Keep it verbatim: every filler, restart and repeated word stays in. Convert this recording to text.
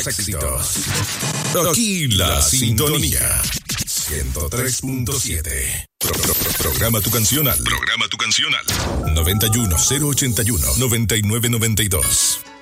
los éxitos. Aquí la sintonía. ciento tres punto siete. Pro, pro, pro, programa tu canción al. Programa tu canción al. noventa y uno, cero ochenta y uno, noventa y nueve noventa y dos.